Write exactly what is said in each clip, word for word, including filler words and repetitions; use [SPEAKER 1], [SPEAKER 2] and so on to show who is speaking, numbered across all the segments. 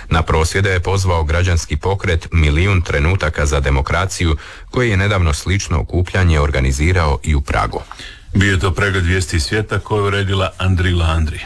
[SPEAKER 1] Na prosvjede je pozvao građanski pokret Milijun trenutaka za demokraciju, koji je nedavno slično okupljanje organizirao i u Pragu.
[SPEAKER 2] Bio je to pregled vijesti svijeta koju je uredila Andrila Andri.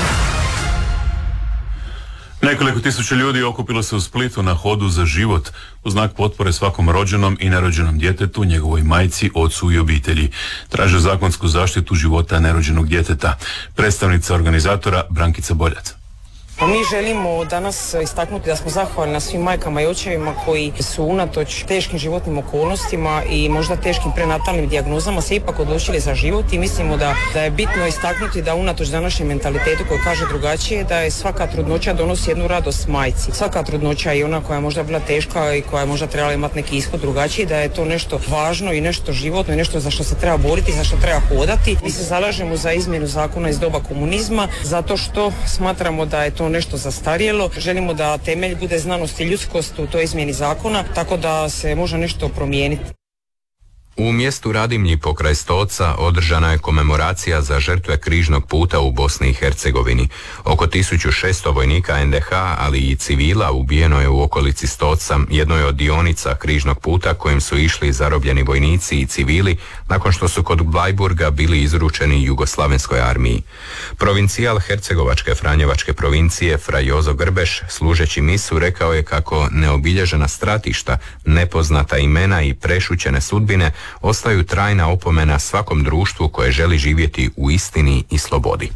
[SPEAKER 2] Nekoliko tisuća ljudi okupilo se u Splitu na hodu za život u znak potpore svakom rođenom i nerođenom djetetu, njegovoj majci, ocu i obitelji. Traže zakonsku zaštitu života nerođenog djeteta. Predstavnica organizatora Brankica Boljac.
[SPEAKER 3] Mi želimo danas istaknuti da smo zahvalni na svim majkama i očevima koji su unatoč teškim životnim okolnostima i možda teškim prenatalnim dijagnozama se ipak odlučili za život i mislimo da, da je bitno istaknuti da unatoč današnjem mentalitetu koji kaže drugačije, da je svaka trudnoća donosi jednu radost majci. Svaka trudnoća je ona koja je možda bila teška i koja je možda trebala imati neki ishod drugačiji, da je to nešto važno i nešto životno i nešto za što se treba boriti, za što treba hodati. Mi se zalažemo za izmjenu zakona iz doba komunizma zato što smatramo da je to nešto zastarjelo. Želimo da temelj bude znanost i ljudskost u toj izmjeni zakona, tako da se može nešto promijeniti.
[SPEAKER 1] U mjestu Radimlji pokraj Stoca održana je komemoracija za žrtve križnog puta u Bosni i Hercegovini. Oko tisuću šesto vojnika en de ha, ali i civila ubijeno je u okolici Stoca, jednoj od dionica križnog puta kojim su išli zarobljeni vojnici i civili nakon što su kod Blajburga bili izručeni Jugoslavenskoj armiji. Provincijal Hercegovačke Franjevačke provincije Fra Jozo Grbeš, služeći misu, rekao je kako neobilježena stratišta, nepoznata imena i prešućene sudbine ostaju trajna opomena svakom društvu koje želi živjeti u istini i slobodi.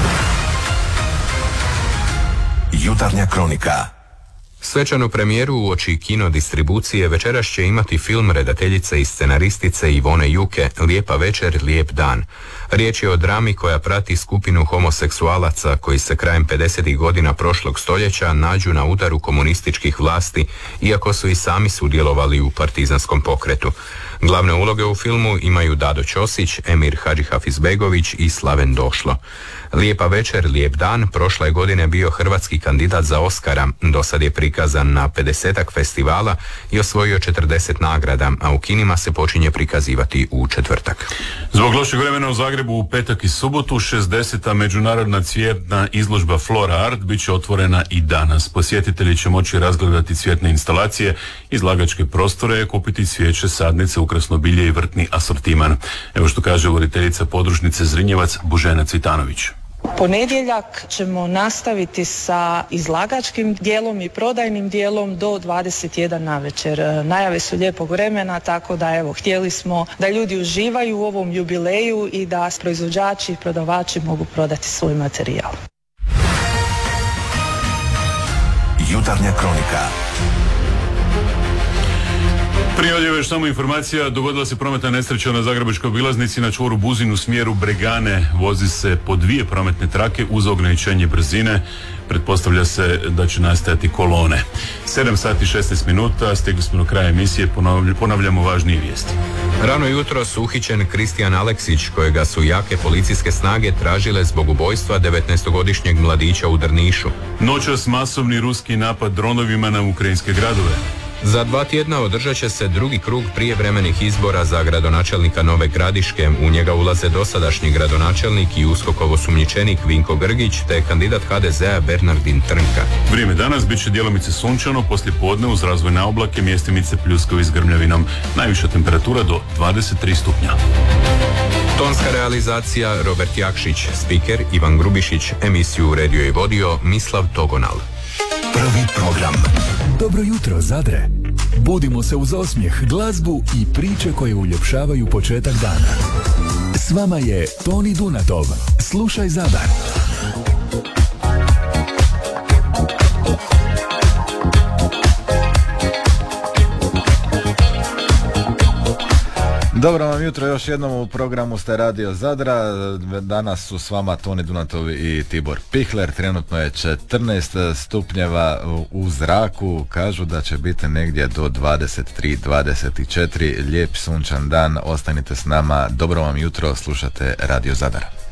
[SPEAKER 4] Jutarnja kronika.
[SPEAKER 1] Svečanu premijeru uoči kino distribucije večeras će imati film redateljice i scenaristice Ivone Juke Lijepa večer, lijep dan. Riječ je o drami koja prati skupinu homoseksualaca koji se krajem pedesetih godina prošlog stoljeća nađu na udaru komunističkih vlasti, iako su i sami sudjelovali u partizanskom pokretu. Glavne uloge u filmu imaju Dado Ćosić, Emir Hadžihafizbegović i Slaven Došlo. Lijepa večer, lijep dan prošle godine bio hrvatski kandidat za Oskara, dosad je prikazan na pedesetak festivala i osvojio četrdeset nagrada, a u kinima se počinje prikazivati u četvrtak.
[SPEAKER 2] Zbog lošeg vremena u Zagrebu u petak i subotu šezdeseta međunarodna cvjetna izložba Flora Art bit će otvorena i danas. Posjetitelji će moći razgledati cvjetne instalacije, izlagačke prostore, kupiti cvijeće, sadnice, ukrasno bilje i vrtni asortiman. Evo što kaže voditeljica podružnice Zrinjevac Božena Cvitanović.
[SPEAKER 5] Ponedjeljak ćemo nastaviti sa izlagačkim dijelom i prodajnim dijelom do dvadeset jedan navečer. Najave su lijepog vremena, tako da evo, htjeli smo da ljudi uživaju u ovom jubileju i da proizvođači i prodavači mogu prodati svoj materijal.
[SPEAKER 4] Jutarnja kronika.
[SPEAKER 2] Prije ovdje još samo informacija, dogodila se prometna nesreća na Zagrebačkoj obilaznici na čvoru Buzin u smjeru Bregane. Vozi se po dvije prometne trake uz ograničenje brzine. Pretpostavlja se da će nastajati kolone. sedam sati i šesnaest minuta, stigli smo do kraja emisije, ponavljamo važnije vijesti.
[SPEAKER 1] Rano jutro su uhićen Kristijan Aleksić, kojega su jake policijske snage tražile zbog ubojstva devetnaestogodišnjeg mladića u Drnišu.
[SPEAKER 2] Noćas masovni ruski napad dronovima na ukrajinske gradove.
[SPEAKER 1] Za dva tjedna održat će se drugi krug prijevremenih izbora za gradonačelnika Nove Gradiške. U njega ulaze dosadašnji gradonačelnik i uskokov osumnjičenik Vinko Grgić te kandidat ha de zea Bernardin Trnka.
[SPEAKER 2] Vrijeme danas bit će djelomice sunčano, poslije podne uz razvojne oblake, mjestimice pljuskovi s grmljavinom. Najviša temperatura do dvadeset tri stupnja.
[SPEAKER 1] Tonska realizacija Robert Jakšić, spiker Ivan Grubišić, emisiju uredio i vodio Mislav Togonal.
[SPEAKER 4] Prvi program.
[SPEAKER 6] Dobro jutro, Zadre. Budimo se uz osmijeh, glazbu i priče koje uljepšavaju početak dana. S vama je Toni Dunatov. Slušaj Zadar.
[SPEAKER 7] Dobro vam jutro, još jednom u programu ste Radio Zadra. Danas su s vama Toni Dunatov i Tibor Pihler. Trenutno je četrnaest stupnjeva u zraku. Kažu da će biti negdje do dvadeset tri dvadeset četiri. Lijep sunčan dan. Ostanite s nama. Dobro vam jutro, slušate Radio Zadar.